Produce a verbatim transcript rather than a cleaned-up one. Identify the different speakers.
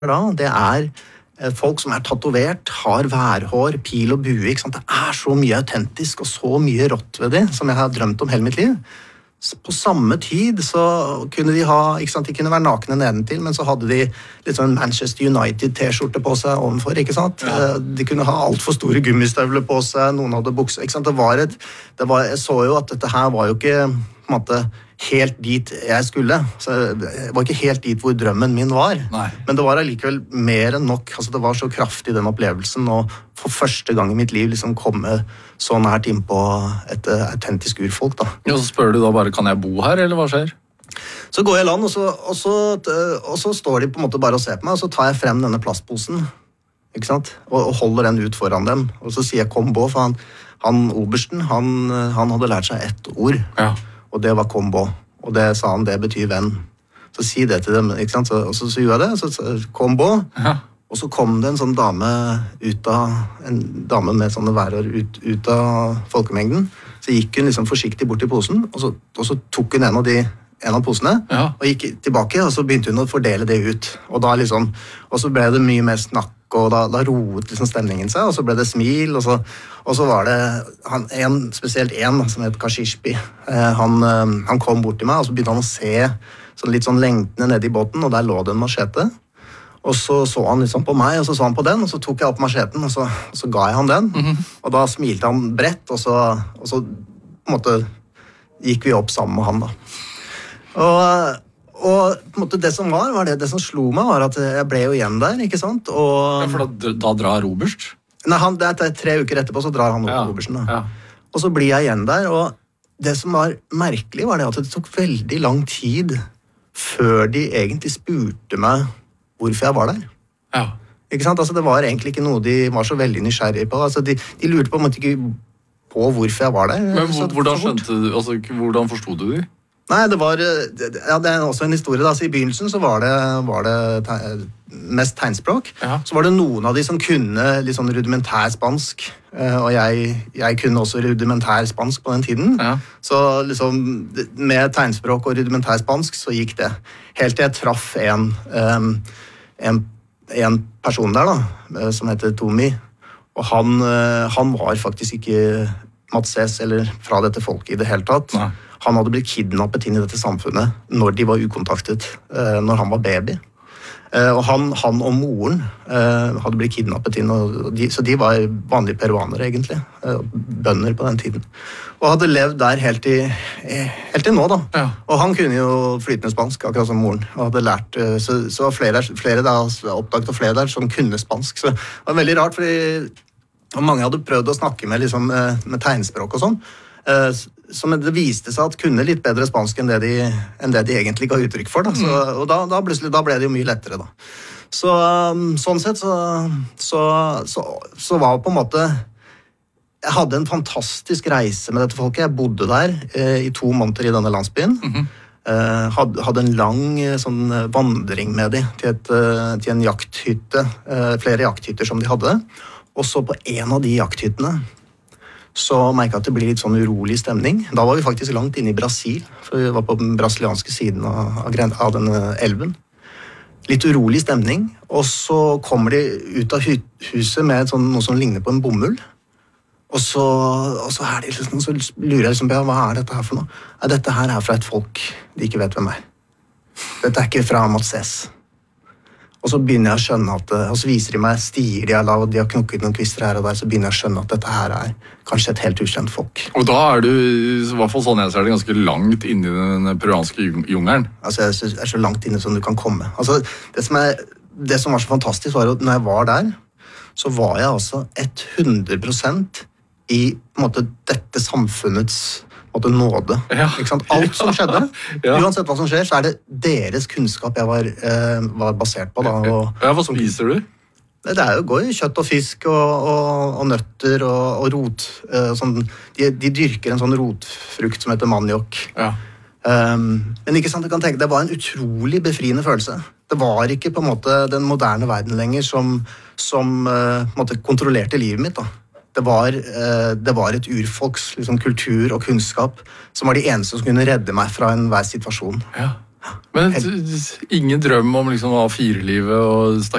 Speaker 1: da, det er eh, folk som er tatovert, har værhår, pil og bue, ikke sant? Det er så mye autentisk og så mye rått ved det, som jeg har drømt om hele mitt liv. S- På samme tid så kunne de ha, ikke sant, de kunne være nakne nedentil, men så hadde de litt sånn Manchester United-t-skjorte på seg ovenfor, ikke sant?
Speaker 2: Ja.
Speaker 1: Eh, De kunne ha alt for store gummistøvler på seg, noen hadde bukser, ikke sant? Det var et, det var, jeg så jo at dette her var jo ikke, på en måte, helt dit jeg skulle. Så det var ikke helt dit hvor drømmen min var.
Speaker 2: Nei.
Speaker 1: Men det var allikevel mer enn nok. Altså, det var så kraftig den opplevelsen, og for første gang i mitt liv liksom komme så nært inn på et eh, autentisk urfolk. Da.
Speaker 2: Og så spør du da bare, kan jeg bo her, eller hva skjer?
Speaker 1: Så går jeg i land, og så, og, så, og så står de på en måte bare og ser på meg, og så tar jeg frem denne plastposen, ikke sant? Og, og holder den ut foran dem. Og så sier jeg kombo, for han, han obersten, han, han hadde lært seg ett ord.
Speaker 2: Ja.
Speaker 1: Og det var kombo. Og det sa han, det betyr venn. Så si det til dem, ikke sant? Så, og så, så gjorde jeg det, så sa jeg, kombo.
Speaker 2: Ja.
Speaker 1: Og så kom det en sånn dame ut av, en dame med sånne værår ut, ut av folkemengden. Så gikk hun liksom forsiktig bort til posen, og så, og så tok hun en av de en av posene,
Speaker 2: Ja.
Speaker 1: og gikk tilbake, og så begynte hun å fordele det ut. Og da liksom, og så ble det mye mer snakk, og da, da roet liksom stemningen seg, og så ble det smil, og så, og så var det han, en, spesielt en da, som het Kashishbi. Eh, han, eh, han kom bort til meg, og så begynte han å se sånn litt sånn lengtende ned i båten, og der lå det en machete. Og så så han liksom på meg, og så så han på den, og så tok jeg opp macheten, og så, og så ga jeg han den. Og da smilte han bredt, og så, og så på en måte gikk vi opp sammen med han da. Og, og på en måte det som var, var det, det som slo meg, var at jeg ble jo igjen der, ikke sant? Og,
Speaker 2: Ja, for da, da drar Roberst?
Speaker 1: nei, han, det er tre uker etterpå, så drar han opp
Speaker 2: Ja.
Speaker 1: på Obersen. Da.
Speaker 2: Ja.
Speaker 1: Og så blir jeg igjen der, og det som var merkelig var det at det tok veldig lang tid før de egentlig spurte meg hvorfor jeg var der.
Speaker 2: Ja.
Speaker 1: Ikke sant? Altså, det var egentlig ikke noe de var så veldig nysgjerrige på. Altså, de, de lurte på en måte ikke på hvorfor jeg var der.
Speaker 2: Men
Speaker 1: Så-
Speaker 2: hvor- hvordan
Speaker 1: så fort.
Speaker 2: skjønte du, altså, hvordan forstod du det?
Speaker 1: Nei, det var det, ja, det er også en historie. Da. Så I begynnelsen så var det, var det te, mest tegnspråk.
Speaker 2: Ja.
Speaker 1: Så var det noen av de som kunne litt sånn rudimentær spansk. eh, Og jeg, jeg kunne også rudimentær spansk på den tiden.
Speaker 2: Ja.
Speaker 1: Så liksom med tegnspråk og rudimentær spansk så gikk det. Helt til jeg traff en, em, en, en person der da, eh, som heter Tomi. Og han, eh, han var faktisk ikke Matses eller fra dette folket i det hele tatt.
Speaker 2: Nei.
Speaker 1: Han hadde blitt kidnappet inn i dette samfunnet når de var ukontaktet, eh, når han var baby. Eh, og han, han og moren eh, hadde blitt kidnappet inn, og de, så de var vanlige peruanere egentlig, eh, bønder på den tiden. Og hadde levd der helt til, eh, helt til nå da.
Speaker 2: Ja.
Speaker 1: Og han kunne jo flytende spansk, akkurat som moren. Og hadde lært, eh, så, så var flere, flere der, oppdaget og flere der som kunne spansk. Så det var veldig rart, fordi og mange hadde prøvd å snakke med, liksom, eh, med tegnspråk og sånn. Eh, Som det viste seg at kunne litt bedre spansk enn det de, enn det de egentlig ga uttrykk for. Da. Så, og da, da, plutselig, da ble det jo mye lettere. Da. Så um, sånn sett så, så, så, så var på en måte Jeg hadde en fantastisk reise med dette folket. Jeg bodde der eh, i to måneder i denne landsbyen. eh, hadde, hadde en lang eh, sånn, eh, vandring med dem til, et, eh, til en jakthytte. Eh, flere jakthytter som de hadde. Og så på en av de jakthyttene så merket jeg at det ble litt sånn urolig stemning. Da var vi faktisk langt inne i Brasil, for vi var på den brasilianske siden av, av, gren- av denne elven. Litt urolig stemning, og så kommer de ut av hu huset med et sånn, noe som ligner på en bomull. Og så, og så, er de liksom, så lurer jeg liksom på, ja, hva er dette her for noe? Ja, dette her er fra et folk de ikke vet hvem er. Dette er ikke fra Matses. Og så begynner jeg å skjønne at, og så viser de meg stier de har lavet, de har knukket noen kvister her og der, så begynner jeg å skjønne at dette her er kanskje et helt ukjent folk.
Speaker 2: Og da er du, i hvert fall sånn jeg ser det, ganske langt inne i den peruanske jung- jungelen.
Speaker 1: Altså, jeg synes- er så langt inne som du kan komme. Altså, det som, er, det som var så fantastisk var at når jeg var der, så var jeg altså hundre prosent i på en måte, dette samfunnets på en måte, nåde.
Speaker 2: Ja.
Speaker 1: Ikke sant? Alt som skjedde,
Speaker 2: Ja.
Speaker 1: uansett hva som skjer, så er det deres kunnskap jeg var, eh, var basert på. Da, og,
Speaker 2: Ja, hva spiser du?
Speaker 1: Det er jo går jo kjøtt og fisk og, og, og nøtter og, og rot. eh, sånn, de, de dyrker en sånn rotfrukt som heter maniok.
Speaker 2: Ja.
Speaker 1: Um, men ikke sant, du kan tenke, det var en utrolig befriende følelse. Det var ikke på en måte den moderne verden lenger som, som eh, på en måte kontrollerte livet mitt. Da. Det var, eh, det var et urfolks liksom, kultur og kunnskap som var de eneste som kunne redde meg fra enhver situasjon.
Speaker 2: Ja. Men ingen drøm om liksom, å ha firelivet og